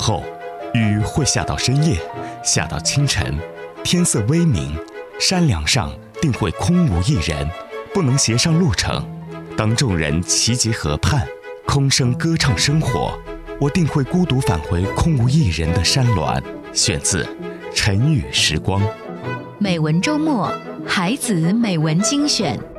后，雨会下到深夜，下到清晨，天色微明，山梁上定会空无一人，不能协上路程。当众人齐集河畔，空声歌唱生活，我定会孤独返回空无一人的山峦。选自《晨雨时光》。 美文周末，孩子美文精选。